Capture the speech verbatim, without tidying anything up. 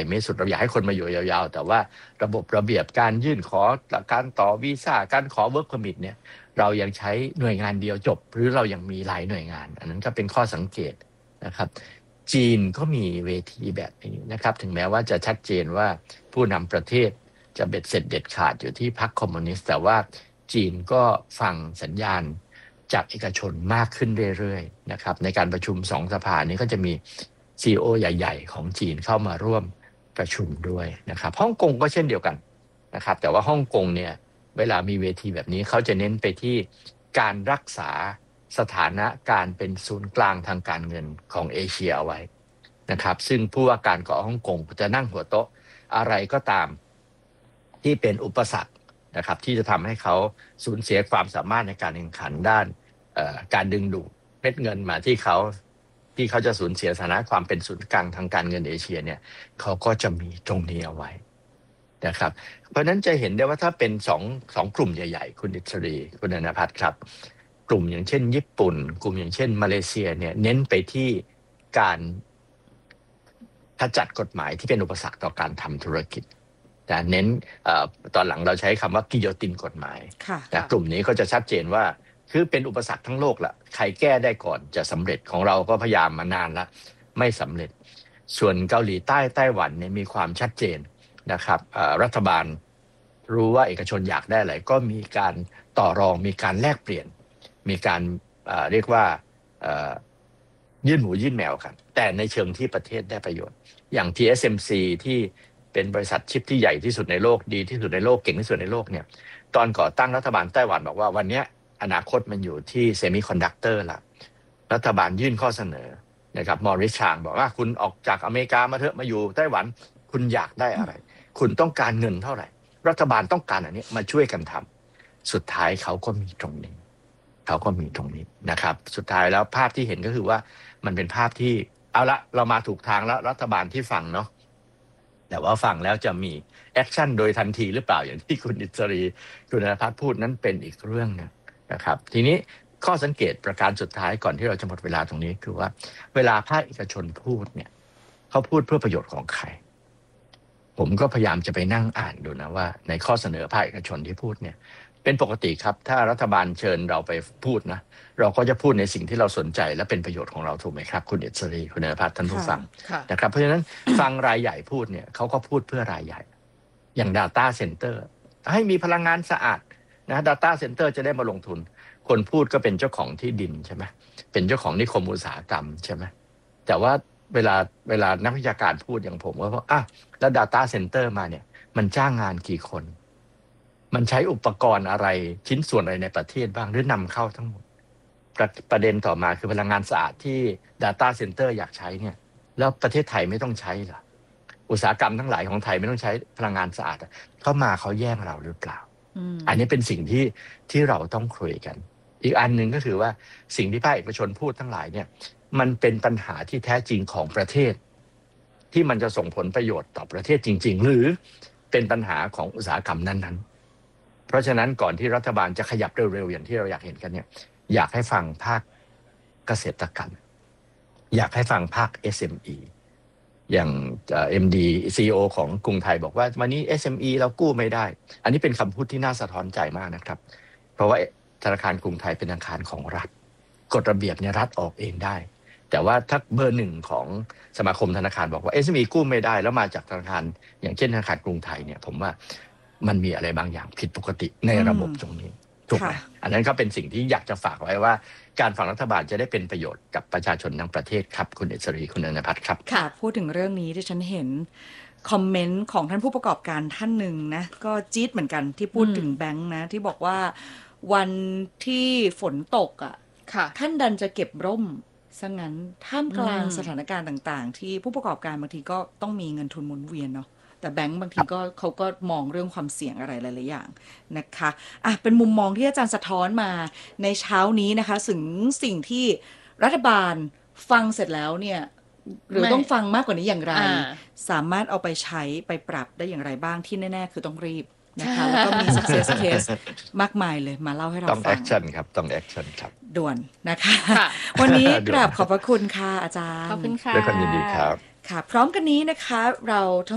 ไม่สุดเราอยากให้คนมาอยู่ยาวๆแต่ว่าระบบระเบียบการยื่นขอการต่อวีซ่าการขอ work permit เนี่ยเรายังใช้หน่วยงานเดียวจบหรือเรายังมีหลายหน่วยงานอันนั้นก็เป็นข้อสังเกตนะครับจีนก็มีเวทีแบบนี้นะครับถึงแม้ว่าจะชัดเจนว่าผู้นำประเทศจะเบ็ดเสร็จเด็ดขาดอยู่ที่พรรคคอมมิวนิสต์แต่ว่าจีนก็ฟังสัญญาณจากเอกชนมากขึ้นเรื่อยๆนะครับในการประชุมสองสภานี้ก็จะมี ซี อี โอ ใหญ่ๆของจีนเข้ามาร่วมประชุมด้วยนะครับฮ่องกงก็เช่นเดียวกันนะครับแต่ว่าฮ่องกงเนี่ยเวลามีเวทีแบบนี้เขาจะเน้นไปที่การรักษาสถานะการเป็นศูนย์กลางทางการเงินของเอเชียเอาไว้นะครับซึ่งผู้ว่าการของฮ่องกงจะนั่งหัวโต๊ะอะไรก็ตามที่เป็นอุปสรรคนะครับที่จะทำให้เขาสูญเสียความสามารถในการแข่งขันด้านการดึงดูดเม็ดเงินมาที่เขาที่เขาจะสูญเสียสถานะความเป็นศูนย์กลางทางการเงินเอเชียเนี่ยเขาก็จะมีตรงนี้เอาไว้นะครับเพราะนั้นจะเห็นได้ว่าถ้าเป็นสองสองกลุ่มใหญ่ๆคุณอิสรีคุณอนันต์พัฒน์ครับกลุ่มอย่างเช่นญี่ปุ่นกลุ่มอย่างเช่นมาเลเซียเนี่ยเน้นไปที่การขจัดกฎหมายที่เป็นอุปสรรคต่อการทำธุรกิจแต่เน้นเอ่อตอนหลังเราใช้คำว่ากิโยตินกฎหมายแต่กลุ่มนี้ก็จะชัดเจนว่าคือเป็นอุปสรรคทั้งโลกละใครแก้ได้ก่อนจะสำเร็จของเราก็พยายามมานานแล้วไม่สำเร็จส่วนเกาหลีใต้ไต้หวันเนี่ยมีความชัดเจนนะครับรัฐบาลรู้ว่าเอกชนอยากได้อะไรก็มีการต่อรองมีการแลกเปลี่ยนมีการเรียกว่ายื่นหมูยื่นแมวกันแต่ในเชิงที่ประเทศได้ประโยชน์อย่าง ที เอส เอ็ม ซี ที่เป็นบริษัทชิปที่ใหญ่ที่สุดในโลกดีที่สุดในโลกเก่งที่สุดในโลกเนี่ยตอนก่อตั้งรัฐบาลไต้หวันบอกว่าวันนี้อนาคตมันอยู่ที่เซมิคอนดักเตอร์ละรัฐบาลยื่นข้อเสนอนะครับมอริสชางบอกว่าคุณออกจากอเมริกามาเถอะมาอยู่ไต้หวันคุณอยากได้อะไรคุณต้องการเงินเท่าไหร่รัฐบาลต้องการอันนี้มาช่วยกันทำสุดท้ายเขาก็มีตรงนี้เขาก็มีตรงนี้นะครับสุดท้ายแล้วภาพที่เห็นก็คือว่ามันเป็นภาพที่เอาละเรามาถูกทางแล้วรัฐบาลที่ฟังเนาะแต่ว่าฟังแล้วจะมีแอคชั่นโดยทันทีหรือเปล่าอย่างที่คุณอิสรีคุณอนันต์พัฒน์พูดนั้นเป็นอีกเรื่องนึงนะครับทีนี้ข้อสังเกตประการสุดท้ายก่อนที่เราจะหมดเวลาตรงนี้คือว่าเวลาภาคเอกชนพูดเนี่ยเขาพูดเพื่อประโยชน์ของใครผมก็พยายามจะไปนั่งอ่านดูนะว่าในข้อเสนอภาคเอกชนที่พูดเนี่ยเป็นปกติครับถ้ารัฐบาลเชิญเราไปพูดนะเราก็จะพูดในสิ่งที่เราสนใจและเป็นประโยชน์ของเราถูกไหมครับคุณเอสรีคุณอนันต์พัฒน์ท่านผู้ฟังนะครับเพราะฉะนั้นฟังรายใหญ่พูดเนี่ยเขาก็พูดเพื่อรายใหญ่อย่าง Data Center ให้มีพลังงานสะอาดนะ Data Center จะได้มาลงทุนคนพูดก็เป็นเจ้าของที่ดินใช่ไหมเป็นเจ้าของนิคมอุตสาหกรรมใช่ไหมแต่ว่าเวลาเวลานักวิชาการพูดอย่างผมก็บอกอ่ะแล้ว Data Center มาเนี่ยมันจ้างงานกี่คนมันใช้อุปกรณ์อะไรชิ้นส่วนอะไรในประเทศบ้างหรือนำเข้าทั้งหมดประประเด็นต่อมาคือพลังงานสะอาดที่ Data Center อยากใช้เนี่ยแล้วประเทศไทยไม่ต้องใช้เหรออุตสาหกรรมทั้งหลายของไทยไม่ต้องใช้พลังงานสะอาดเข้ามาเขาแย่งเราหรือเปล่าอันนี้เป็นสิ่งที่ที่เราต้องคุยกันอีกอันหนึ่งก็คือว่าสิ่งที่ภาคเอกชนพูดทั้งหลายเนี่ยมันเป็นปัญหาที่แท้จริงของประเทศที่มันจะส่งผลประโยชน์ต่อประเทศจริงๆหรือเป็นปัญหาของอุตสาหกรรมนั้นๆเพราะฉะนั้นก่อนที่รัฐบาลจะขยับเร็วๆอย่างที่เราอยากเห็นกันเนี่ยอยากให้ฟังภาคเกษตรกรรมอยากให้ฟังภาค เอส เอ็ม อี อย่าง เอ็ม ดี ซี อี โอ ของกรุงไทยบอกว่าวันนี้ เอส เอ็ม อี เรากู้ไม่ได้อันนี้เป็นคำพูดที่น่าสะท้อนใจมากนะครับเพราะว่าธนาคารกรุงไทยเป็นธนาคารของรัฐกฎระเบียบเนี่ยรัฐออกเองได้แต่ว่าถ้าเบอร์หนึ่งของสมาคมธนาคารบอกว่า เอส เอ็ม อี กู้ไม่ได้แล้วมาจากธนาคารอย่างเช่นธนาคารกรุงไทยเนี่ยผมว่ามันมีอะไรบางอย่างผิดปกติในระบบตรงนี้ถูกไหมอันนั้นก็เป็นสิ่งที่อยากจะฝากไว้ว่าการฝั่งรัฐบาลจะได้เป็นประโยชน์กับประชาชนทั้งประเทศครับคุณเอสรีคุณอนันต์พัฒน์ครับค่ะพูดถึงเรื่องนี้ที่ฉันเห็นคอมเมนต์ของท่านผู้ประกอบการท่านหนึ่งนะก็จี๊ดเหมือนกันที่พูดถึงแบงค์นะที่บอกว่าวันที่ฝนตกอ่ะท่านดันจะเก็บร่มซะงั้นท่ามกลางสถานการณ์ต่างๆที่ผู้ประกอบการบางทีก็ต้องมีเงินทุนหมุนเวียนเนาะแต่แบงก์บางทีก็เขาก็มองเรื่องความเสี่ยงอะไรหลายๆอย่างนะคะอ่ะเป็นมุมมองที่อาจารย์สะท้อนมาในเช้านี้นะคะถึงสิ่งที่รัฐบาลฟังเสร็จแล้วเนี่ยหรือต้องฟังมากกว่านี้อย่างไรสามารถเอาไปใช้ไปปรับได้อย่างไรบ้างที่แน่ๆคือต้องรีบนะคะแล้วก็มี success case มากมายเลยมาเล่าให้เราฟังต้องแอคชั่นครับต้องแอคชั่นครับด่วนนะคะวันนี้กราบขอบพระคุณค่ะอาจารย์ขอบคุณค่ะด้วยความยินดีครับค่ะพร้อมกันนี้นะคะเรา